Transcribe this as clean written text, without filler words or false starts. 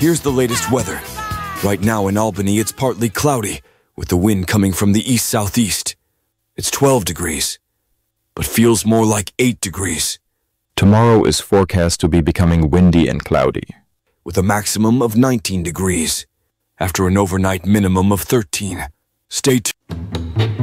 Here's the latest weather. Right now in Albany, it's partly cloudy, with the wind coming from the east-southeast. It's 12 degrees, but feels more like 8 degrees. Tomorrow is forecast to be becoming windy and cloudy, with a maximum of 19 degrees, after an overnight minimum of 13. Stay tuned.